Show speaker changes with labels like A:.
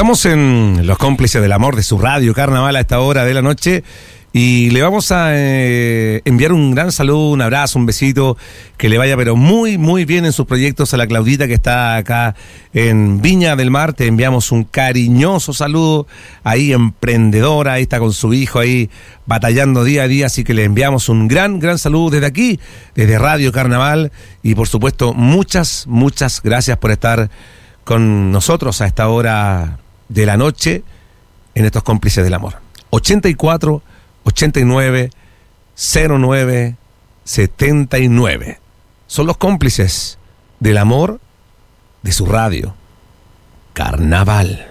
A: Estamos en Los Cómplices del Amor de su radio Carnaval a esta hora de la noche y le vamos a enviar un gran saludo, un abrazo, un besito, que le vaya pero muy muy bien en sus proyectos a la Claudita que está acá en Viña del Mar. Te enviamos un cariñoso saludo, ahí emprendedora, ahí está con su hijo ahí batallando día a día, así que le enviamos un gran saludo desde aquí, desde Radio Carnaval, y por supuesto muchas gracias por estar con nosotros a esta hora de la noche en estos Cómplices del Amor. 84 89 09 79 son los Cómplices del Amor de su radio Carnaval.